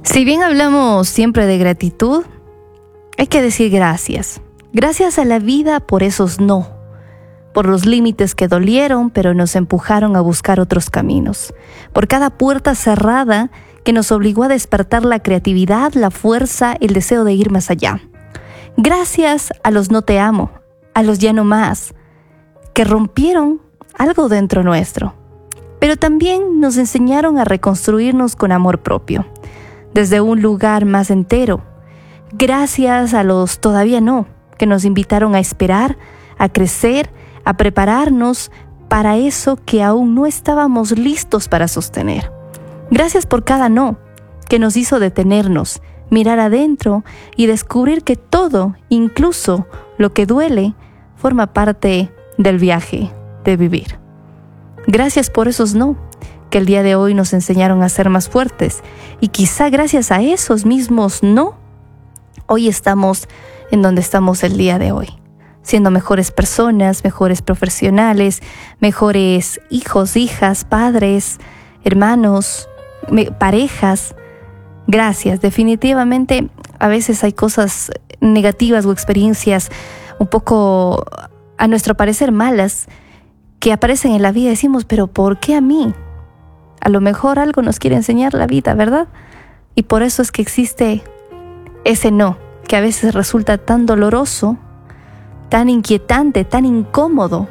Si bien hablamos siempre de gratitud, hay que decir gracias. Gracias a la vida por esos no, por los límites que dolieron, pero nos empujaron a buscar otros caminos, por cada puerta cerrada que nos obligó a despertar la creatividad, la fuerza, el deseo de ir más allá. Gracias a los no te amo, a los ya no más, que rompieron algo dentro nuestro, pero también nos enseñaron a reconstruirnos con amor propio, desde un lugar más entero. Gracias a los todavía no, que nos invitaron a esperar, a crecer, a prepararnos para eso que aún no estábamos listos para sostener. Gracias por cada no, que nos hizo detenernos, mirar adentro y descubrir que todo, incluso lo que duele, forma parte del viaje de vivir. Gracias por esos no, que el día de hoy nos enseñaron a ser más fuertes. Y quizá gracias a esos mismos no, hoy estamos en donde estamos el día de hoy, siendo mejores personas, mejores profesionales, mejores hijos, hijas, padres, hermanos, parejas. Gracias. Definitivamente a veces hay cosas negativas o experiencias un poco, a nuestro parecer, malas, que aparecen en la vida y decimos, pero ¿por qué a mí? A lo mejor algo nos quiere enseñar la vida, ¿verdad? Y por eso es que existe ese no, que a veces resulta tan doloroso, tan inquietante, tan incómodo,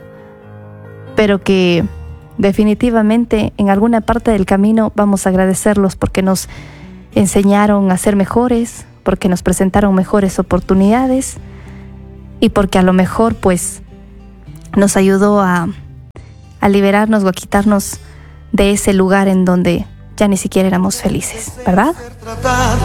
pero que definitivamente en alguna parte del camino vamos a agradecerlos porque nos enseñaron a ser mejores, porque nos presentaron mejores oportunidades y porque a lo mejor pues nos ayudó a liberarnos o a quitarnos de ese lugar en donde ya ni siquiera éramos felices, ¿verdad?